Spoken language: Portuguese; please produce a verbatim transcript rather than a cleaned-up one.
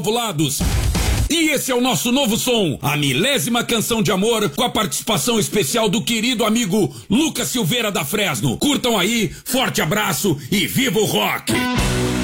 Lados. E esse é o nosso novo som, a milésima canção de amor, com a participação especial do querido amigo Lucas Silveira da Fresno. Curtam aí, forte abraço e viva o rock!